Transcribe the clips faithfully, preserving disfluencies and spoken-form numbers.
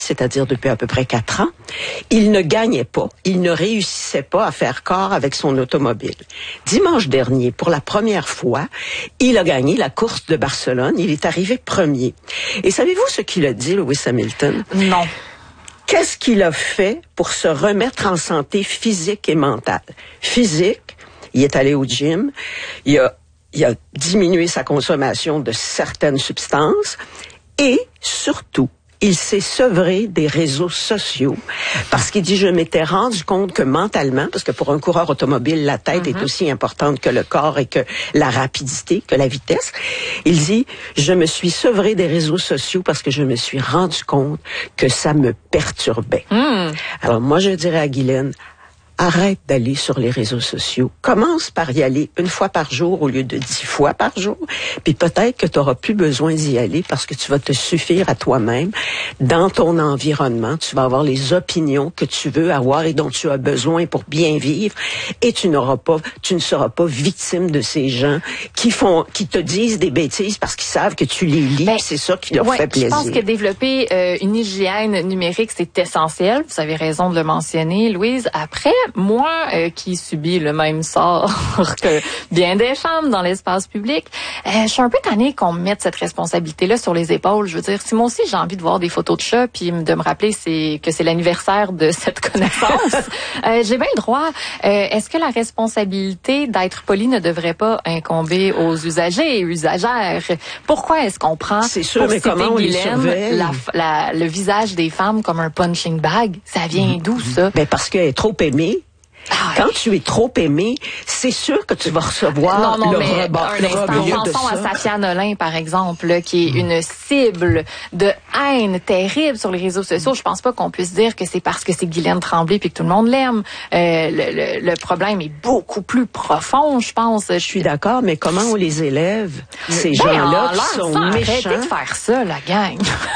c'est-à-dire depuis à peu près quatre ans, il ne gagnait pas, il ne réussissait pas à faire corps avec son automobile. Dimanche dernier, pour la première fois, il a gagné la course de Barcelone. Il est arrivé premier. Et savez-vous ce qu'il a dit, Lewis Hamilton? Non. Qu'est-ce qu'il a fait pour se remettre en santé physique et mentale? Physique, il est allé au gym, il a, il a diminué sa consommation de certaines substances et surtout, il s'est sevré des réseaux sociaux parce qu'il dit, je m'étais rendu compte que mentalement, parce que pour un coureur automobile, la tête mm-hmm. est aussi importante que le corps et que la rapidité, que la vitesse. Il dit, je me suis sevré des réseaux sociaux parce que je me suis rendu compte que ça me perturbait. Mm. Alors moi, je dirais à Guylaine, arrête d'aller sur les réseaux sociaux. Commence par y aller une fois par jour au lieu de dix fois par jour. Puis peut-être que tu n'auras plus besoin d'y aller parce que tu vas te suffire à toi-même. Dans ton environnement, tu vas avoir les opinions que tu veux avoir et dont tu as besoin pour bien vivre. Et tu n'auras pas, tu ne seras pas victime de ces gens qui font, qui te disent des bêtises parce qu'ils savent que tu les lis. Ben, c'est ça qui leur ouais, fait plaisir. Je pense que développer euh, une hygiène numérique, c'est essentiel. Vous avez raison de le mentionner, Louise. Après, moi, euh, qui subis le même sort que bien des femmes dans l'espace public, euh, je suis un peu tannée qu'on me mette cette responsabilité-là sur les épaules. Je veux dire, si moi aussi j'ai envie de voir des photos de chats puis de me rappeler c'est que c'est l'anniversaire de cette connaissance, euh, j'ai bien le droit. Euh, est-ce que la responsabilité d'être poli ne devrait pas incomber aux usagers et usagères? Pourquoi est-ce qu'on prend, c'est sûr, pour mais citer comment on Guylaine, les la, la, le visage des femmes comme un punching bag? Ça vient d'où, ça? Ben parce qu'elle est trop aimée. Ah, Quand oui. tu es trop aimé, c'est sûr que tu vas recevoir non, non, le mais rebord. Un instant, pensons à Safia Nolin, par exemple, là, qui est une cible de haine terrible sur les réseaux sociaux. Je pense pas qu'on puisse dire que c'est parce que c'est Guylaine Tremblay puis que tout le monde l'aime. Euh, le, le, le problème est beaucoup plus profond, je pense. Je suis d'accord, mais comment on les élève, ces ben, gens-là qui sont méchants? Arrêtez de faire ça, la gang.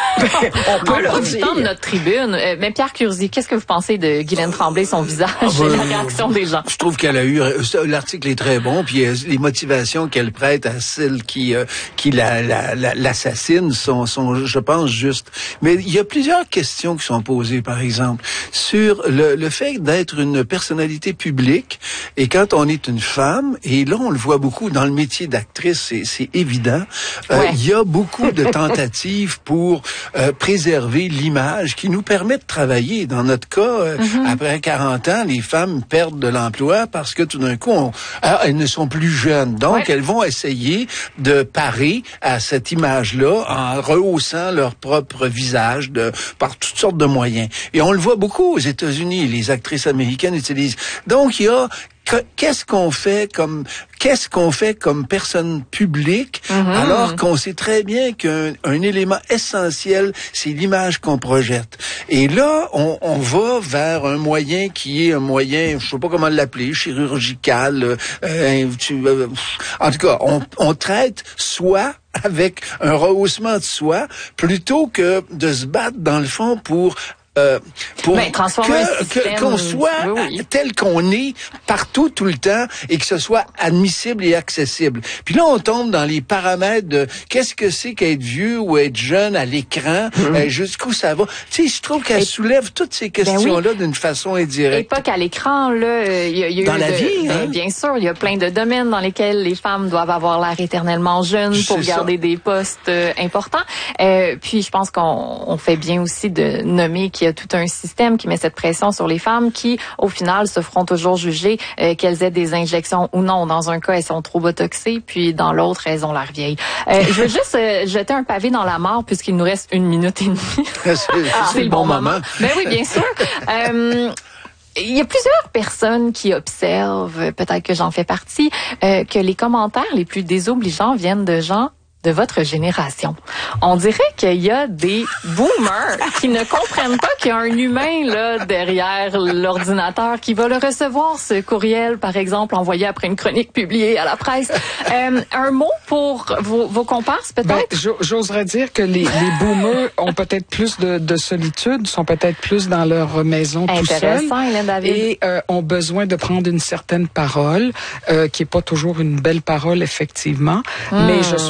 on peut leur dire. De notre tribune. Euh, mais Pierre Curzi, qu'est-ce que vous pensez de Guylaine Tremblay, son visage? Ah, ben, des gens. Je trouve qu'elle a eu l'article est très bon, puis les motivations qu'elle prête à celles qui euh, qui la, la, la, l'assassinent sont sont je pense justes. Mais il y a plusieurs questions qui sont posées, par exemple sur le le fait d'être une personnalité publique et quand on est une femme, et là on le voit beaucoup dans le métier d'actrice, c'est c'est évident. Euh, ouais. Il y a beaucoup de tentatives pour euh, préserver l'image qui nous permet de travailler. Dans notre cas, euh, mm-hmm. après quarante ans, les femmes perdent de l'emploi parce que tout d'un coup, on, ah, elles ne sont plus jeunes. Donc, ouais. elles vont essayer de parer à cette image-là en rehaussant leur propre visage de, par toutes sortes de moyens. Et on le voit beaucoup aux États-Unis. Les actrices américaines utilisent. Donc, il y a Qu'est-ce qu'on fait comme qu'est-ce qu'on fait comme personne publique mm-hmm. alors qu'on sait très bien qu'un un élément essentiel c'est l'image qu'on projette. Et là on, on va vers un moyen qui est un moyen, je sais pas comment l'appeler, chirurgical. Euh, tu, euh, en tout cas, on, on traite soi avec un rehaussement de soi plutôt que de se battre dans le fond pour Euh, pour ben, que, que, qu'on soit oui, oui. tel qu'on est partout, tout le temps, et que ce soit admissible et accessible. Puis là, on tombe dans les paramètres de qu'est-ce que c'est qu'être vieux ou être jeune à l'écran, mmh. euh, jusqu'où ça va. Tu sais, je trouve qu'elle et, soulève toutes ces questions-là ben oui. d'une façon indirecte. Et pas qu'à l'écran, là. Il y a, il y a dans eu la de, vie, ben, hein? Bien sûr, il y a plein de domaines dans lesquels les femmes doivent avoir l'air éternellement jeunes pour c'est garder ça. Des postes euh, importants. Euh, puis, je pense qu'on on fait bien aussi de nommer qu'il y a tout un système qui met cette pression sur les femmes qui, au final, se feront toujours juger euh, qu'elles aient des injections ou non. Dans un cas, elles sont trop botoxées, puis dans l'autre, elles ont l'air vieilles. Euh, je veux juste euh, jeter un pavé dans la mare puisqu'il nous reste une minute et demie. c'est, ah, c'est le bon, bon moment. moment. Ben oui, bien sûr. Euh, Il y a plusieurs personnes qui observent, peut-être que j'en fais partie, euh, que les commentaires les plus désobligeants viennent de gens de votre génération. On dirait qu'il y a des boomers qui ne comprennent pas qu'il y a un humain là derrière l'ordinateur qui va le recevoir, ce courriel, par exemple, envoyé après une chronique publiée à la presse. Euh, un mot pour vos, vos comparses, peut-être? Ben, j'oserais dire que les, les boomers ont peut-être plus de, de solitude, sont peut-être plus dans leur maison tout seuls. Intéressant, Hélène David. Et euh, ont besoin de prendre une certaine parole, euh, qui est pas toujours une belle parole, effectivement, hmm. mais je suis pas sûre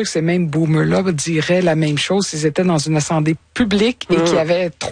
sûr que ces mêmes boomers-là diraient la même chose s'ils étaient dans une assemblée publique et mmh. qu'il y avait